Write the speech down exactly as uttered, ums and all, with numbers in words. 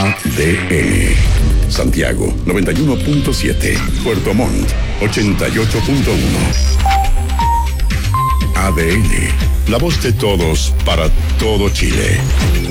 A D N. Santiago, noventa y uno punto siete. Puerto Montt, ochenta y ocho punto uno. A D N, la voz de todos para todo Chile.